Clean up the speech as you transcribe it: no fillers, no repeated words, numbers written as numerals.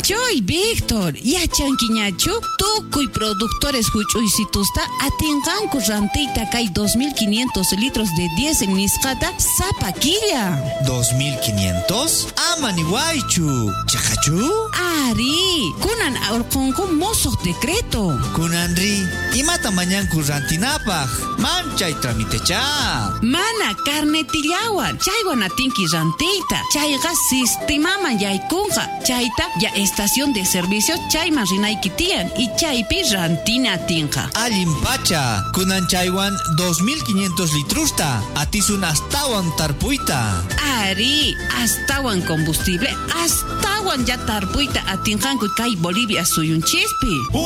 Choy, Víctor, yachanquiñachu, tukuy productores huch'uysitusta atinqanku rantiyta kay 2.500 litros de diésel nisqata sapa killa. ¿2.500? Amani waychu. ¿Chakachu? Ari, kunan urqunku musuq decreto. Kunanri, imata mañanku rantinapaq. Manchay tramitecha. Mana carnetillawan, chaywan atinki rantiyta. Chayqa sistemaman yaykunqa. Chayta ya estación de servicio chayman rinayki tiyan y chaypi rantina atinqa. Allimpacha, kunanchaywan 2.500 litrusta. Atisun astawan tarpuita. Ari, astawan combustible, astawan ya tarpuita atinqanku kay Bolivia suyunchispi.